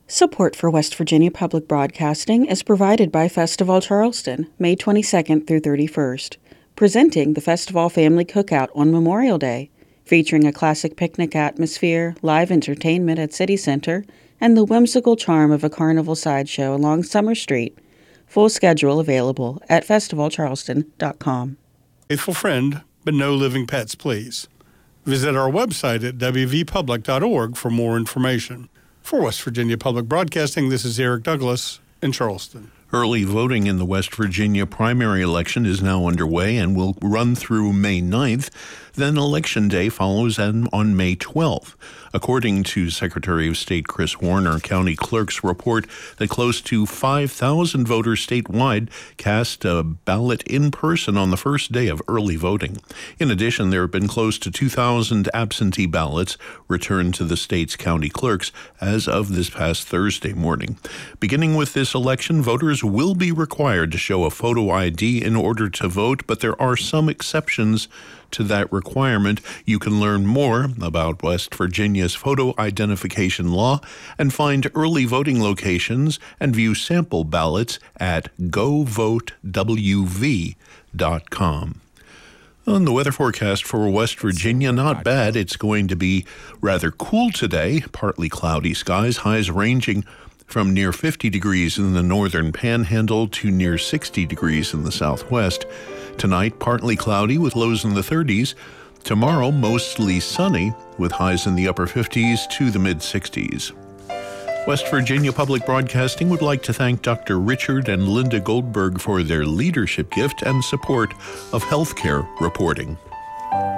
Support for West Virginia Public Broadcasting is provided by Festival Charleston, May 22nd through 31st, presenting the Festival Family Cookout on Memorial Day, featuring a classic picnic atmosphere, live entertainment at City Center, and the whimsical charm of a carnival sideshow along Summer Street. Full schedule available at festivalcharleston.com. Faithful friend, but no living pets, please. Visit our website at wvpublic.org for more information. For West Virginia Public Broadcasting, this is Eric Douglas in Charleston. Early voting in the West Virginia primary election is now underway and will run through May 9th. Then Election Day follows on May 12th. According to Secretary of State Chris Warner, county clerks report that close to 5,000 voters statewide cast a ballot in person on the first day of early voting. In addition, there have been close to 2,000 absentee ballots returned to the state's county clerks as of this past Thursday morning. Beginning with this election, voters will be required to show a photo ID in order to vote, but there are some exceptions to that requirement. You can learn more about West Virginia's photo identification law and find early voting locations and view sample ballots at govotewv.com. On the weather forecast for West Virginia, not bad. It's going to be rather cool today, partly cloudy skies, highs ranging from near 50 degrees in the northern panhandle to near 60 degrees in the southwest. Tonight, partly cloudy with lows in the 30s. Tomorrow, mostly sunny with highs in the upper 50s to the mid-60s. West Virginia Public Broadcasting would like to thank Dr. Richard and Linda Goldberg for their leadership gift and support of healthcare reporting.